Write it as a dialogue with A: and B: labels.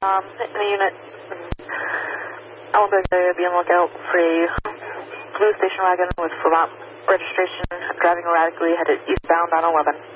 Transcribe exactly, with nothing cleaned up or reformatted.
A: Um, in the unit, Ellenberg area, be on lookout for a blue station wagon with Vermont registration driving erratically headed eastbound on eleven.